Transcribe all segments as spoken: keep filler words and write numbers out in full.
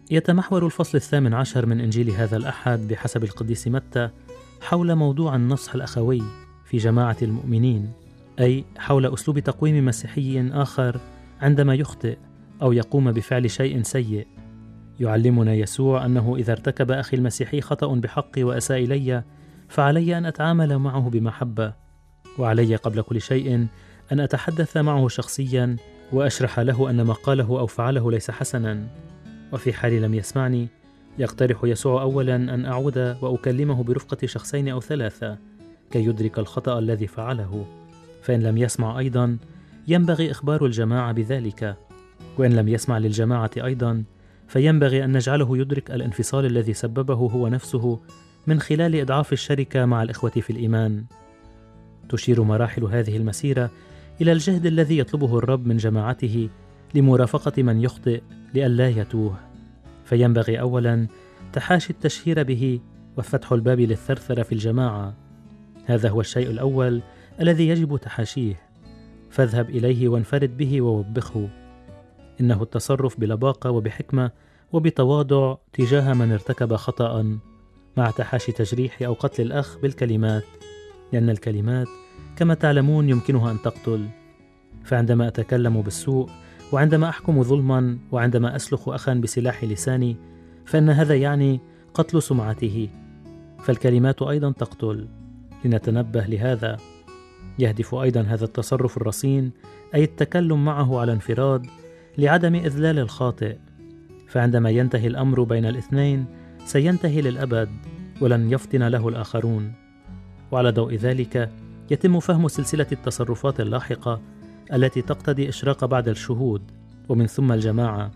يتمحور الفصل الثامن عشر من إنجيل هذا الأحد بحسب القديس متى حول موضوع النصح الأخوي في جماعة المؤمنين، أي حول أسلوب تقويم مسيحي آخر عندما يخطئ أو يقوم بفعل شيء سيء. يعلمنا يسوع أنه إذا ارتكب أخي المسيحي خطأ بحقي وأساء إلي، فعلي أن أتعامل معه بمحبة، وعلي قبل كل شيء أن أتحدث معه شخصيا وأشرح له أن ما قاله أو فعله ليس حسنا. وفي حال لم يسمعني، يقترح يسوع أولا أن أعود وأكلمه برفقة شخصين أو ثلاثة كي يدرك الخطأ الذي فعله، فإن لم يسمع أيضا ينبغي إخبار الجماعة بذلك، وإن لم يسمع للجماعة أيضا فينبغي أن نجعله يدرك الانفصال الذي سببه هو نفسه من خلال إضعاف الشركة مع الإخوة في الإيمان. تشير مراحل هذه المسيرة إلى الجهد الذي يطلبه الرب من جماعته لمرافقة من يخطئ لئلا يتوه، فينبغي أولا تحاشي التشهير به وفتح الباب للثرثرة في الجماعة. هذا هو الشيء الأول الذي يجب تحاشيه، فاذهب إليه وانفرد به ووبخه. إنه التصرف بلباقة وبحكمة وبتواضع تجاه من ارتكب خطأ، مع تحاشي تجريح أو قتل الأخ بالكلمات، لأن الكلمات كما تعلمون يمكنها أن تقتل. فعندما أتكلم بالسوء، وعندما أحكم ظلما، وعندما أسلخ أخا بسلاح لساني، فإن هذا يعني قتل سمعته، فالكلمات أيضا تقتل. لنتنبه لهذا. يهدف أيضا هذا التصرف الرصين، أي التكلم معه على انفراد، لعدم إذلال الخاطئ، فعندما ينتهي الأمر بين الاثنين سينتهي للأبد ولن يفطن له الآخرون. وعلى ضوء ذلك يتم فهم سلسلة التصرفات اللاحقة التي تقتضي إشراق بعض الشهود ومن ثم الجماعة.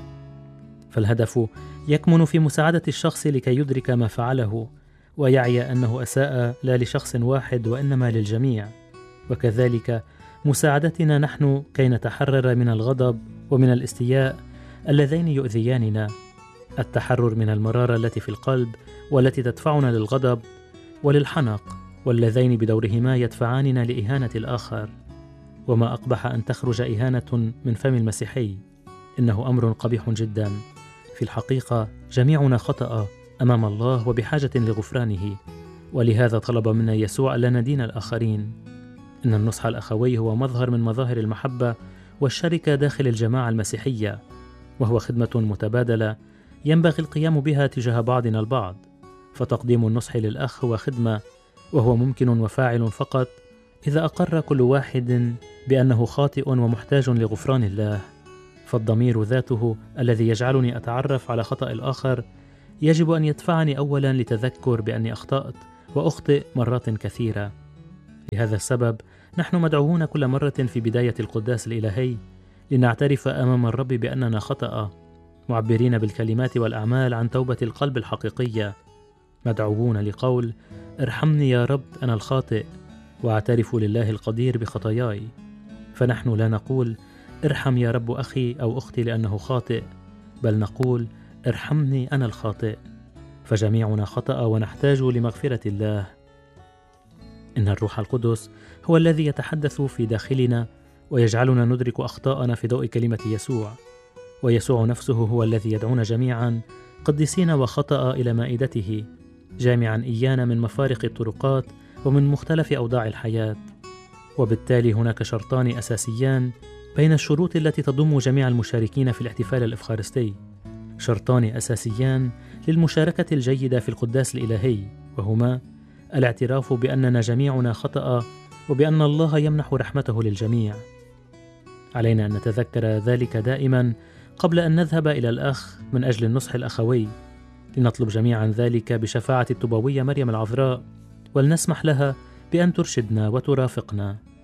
فالهدف يكمن في مساعدة الشخص لكي يدرك ما فعله ويعي أنه أساء لا لشخص واحد وإنما للجميع، وكذلك مساعدتنا نحن كي نتحرر من الغضب ومن الاستياء اللذين يؤذياننا، التحرر من المرارة التي في القلب والتي تدفعنا للغضب وللحنق، واللذين بدورهما يدفعاننا لإهانة الآخر. وما أقبح أن تخرج إهانة من فم المسيحي، إنه أمر قبيح جدا. في الحقيقة جميعنا خطأ أمام الله وبحاجة لغفرانه، ولهذا طلب منا يسوع ألا ندين الآخرين. إن النصح الأخوي هو مظهر من مظاهر المحبة والشركة داخل الجماعة المسيحية، وهو خدمة متبادلة ينبغي القيام بها تجاه بعضنا البعض. فتقديم النصح للأخ هو خدمة، وهو ممكن وفاعل فقط إذا أقر كل واحد بأنه خاطئ ومحتاج لغفران الله. فالضمير ذاته الذي يجعلني أتعرف على خطأ الآخر يجب أن يدفعني أولا لتذكر بأني أخطأت وأخطئ مرات كثيرة. لهذا السبب نحن مدعوون كل مرة في بداية القداس الإلهي لنعترف أمام الرب بأننا خطأ، معبرين بالكلمات والأعمال عن توبة القلب الحقيقية، مدعوون لقول ارحمني يا رب أنا الخاطئ، واعترف لله القدير بخطاياي. فنحن لا نقول ارحم يا رب أخي أو أختي لأنه خاطئ، بل نقول ارحمني أنا الخاطئ، فجميعنا خطأ ونحتاج لمغفرة الله. إن الروح القدس هو الذي يتحدث في داخلنا ويجعلنا ندرك أخطاءنا في ضوء كلمة يسوع، ويسوع نفسه هو الذي يدعونا جميعا قديسين وخطأ إلى مائدته، جامعا إيانا من مفارق الطرقات ومن مختلف أوضاع الحياة. وبالتالي هناك شرطان أساسيان بين الشروط التي تضم جميع المشاركين في الاحتفال الإفخارستي، شرطان أساسيان للمشاركة الجيدة في القداس الإلهي، وهما الاعتراف بأننا جميعنا خطأ وبأن الله يمنح رحمته للجميع. علينا أن نتذكر ذلك دائما قبل أن نذهب إلى الأخ من أجل النصح الأخوي، لنطلب جميعا ذلك بشفاعة التبوية مريم العذراء، ولنسمح لها بأن ترشدنا وترافقنا.